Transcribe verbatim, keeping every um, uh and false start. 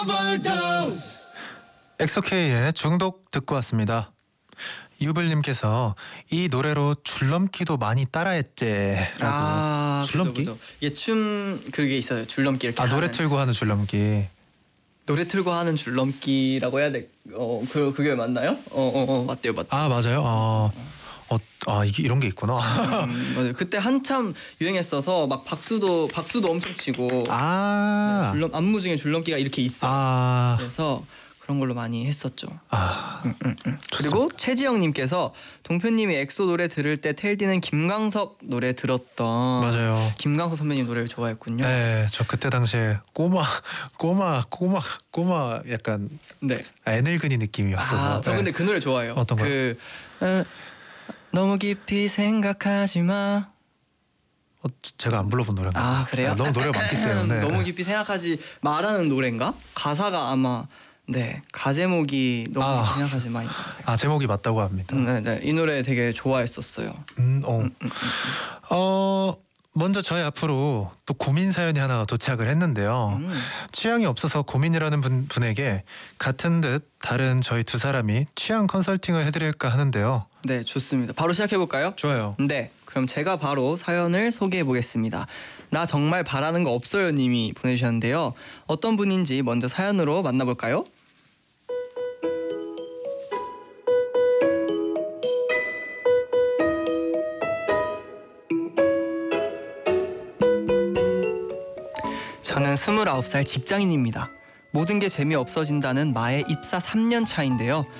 엑소케이의 중독 듣고 왔습니다. 유블님께서 이 노래로 줄넘기도 많이 따라했제라고. 아, 줄넘기? 그죠, 그죠. 예, 춤 그게 있어요. 줄넘기 이렇게 아 하는. 노래 틀고 하는 줄넘기. 노래 틀고 하는 줄넘기라고 해야 돼. 어, 그 그게 맞나요? 어, 어, 어, 맞대요, 맞대요. 아 맞아요. 어, 어, 아 이게 이런 게 있구나. 음, 맞아요. 그때 한참 유행했어서 막 박수도 박수도 엄청 치고. 아, 네, 줄넘 안무 중에 줄넘기가 이렇게 있어. 요 아, 그래서 그런 걸로 많이 했었죠. 아, 음, 음, 음. 그리고 최지영님께서 동표님이 엑소 노래 들을 때 텔디는 김광석 노래 들었던. 맞아요. 김광석 선배님 노래를 좋아했군요. 네, 저 그때 당시에 꼬마, 꼬마, 꼬마, 꼬마 약간 네. 애늙은이 느낌이었어서. 아, 저 네. 근데 그 노래 좋아해요. 어떤 거요? 그 어, 너무 깊이 생각하지 마. 어, 제가 안 불러본 노래인가? 아, 그래요? 너무 노래가 많기 때문에. 너무 깊이 생각하지 말하는 노래인가? 가사가 아마 네 가제목이 너무 아. 깊이 생각하지 마. 아 제목이 맞다고 합니다. 네, 네, 이 노래 되게 좋아했었어요. 음, 어. 어, 먼저 저희 앞으로 또 고민 사연이 하나 도착을 했는데요. 음. 취향이 없어서 고민이라는 분, 분에게 같은 듯 다른 저희 두 사람이 취향 컨설팅을 해드릴까 하는데요. 네, 좋습니다. 바로 시작해 볼까요? 좋아요. 네, 그럼 제가 바로 사연을 소개해 보겠습니다. 나 정말 바라는 거 없어요 님이 보내주셨는데요. 어떤 분인지 먼저 사연으로 만나볼까요? 저는 스물아홉 살 직장인입니다. 모든 게 재미없어진다는 마의 입사 삼 년 차인데요.